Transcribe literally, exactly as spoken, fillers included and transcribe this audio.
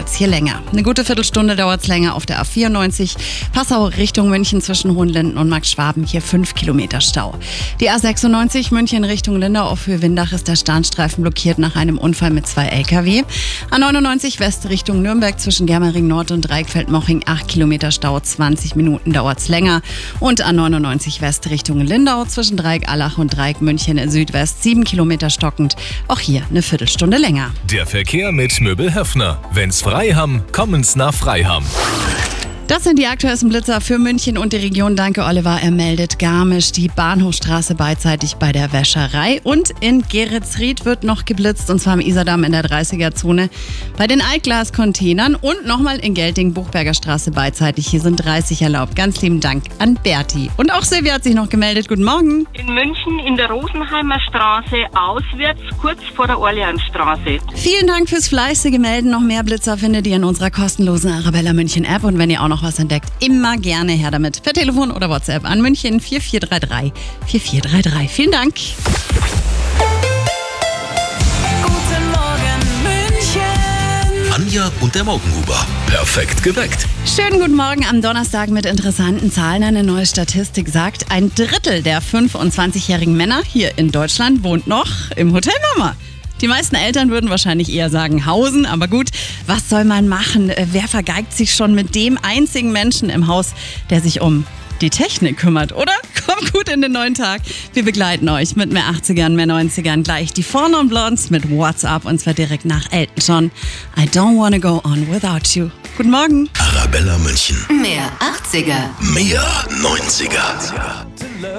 dauert es hier länger. Eine gute Viertelstunde dauert es länger auf der A vierundneunzig. Passau Richtung München zwischen Hohenlinden und Marxschwaben. Hier fünf Kilometer Stau. Die A sechsundneunzig München Richtung Lindau auf Höhe Windach ist der Starnstreifen blockiert nach einem Unfall mit zwei L K W. A neunundneunzig West Richtung Nürnberg zwischen Germering Nord und Dreieckfeld-Moching acht Kilometer Stau. zwanzig Minuten dauert es länger. Und A neunundneunzig West Richtung Lindau zwischen Dreieck-Allach und Dreieck München Südwest sieben Kilometer stockend. Auch hier eine Viertelstunde länger. Der Verkehr mit Möbel Höffner. Wenn's frei haben, kommen's nach Freiham. Das sind die aktuellsten Blitzer für München und die Region. Danke, Oliver. Er meldet Garmisch, die Bahnhofstraße beidseitig bei der Wäscherei. Und in Geretsried wird noch geblitzt, und zwar am Isardamm in der dreißiger-Zone bei den Altglas-Containern und nochmal in Gelting, Buchberger Straße beidseitig. Hier sind dreißig erlaubt. Ganz lieben Dank an Berti. Und auch Silvia hat sich noch gemeldet. Guten Morgen. In München in der Rosenheimer Straße auswärts, kurz vor der Orleansstraße. Vielen Dank fürs fleißige Melden. Noch mehr Blitzer findet ihr in unserer kostenlosen Arabella München App. Und wenn ihr auch noch was entdeckt, immer gerne her damit. Per Telefon oder WhatsApp an München vier vier drei drei vier vier drei drei. Vielen Dank. Guten Morgen, München. Anja und der Morgenhuber. Perfekt geweckt. Schönen guten Morgen am Donnerstag mit interessanten Zahlen. Eine neue Statistik sagt, ein Drittel der fünfundzwanzigjährigen Männer hier in Deutschland wohnt noch im Hotel Mama. Die meisten Eltern würden wahrscheinlich eher sagen Hausen, aber gut, was soll man machen? Wer vergeigt sich schon mit dem einzigen Menschen im Haus, der sich um die Technik kümmert, oder? Kommt gut in den neuen Tag. Wir begleiten euch mit mehr achtzigern, mehr neunzigern. Gleich die Four Non Blondes mit What's Up, und zwar direkt nach Elton John. I don't wanna go on without you. Guten Morgen. Arabella München. Mehr achtziger. Mehr neunziger.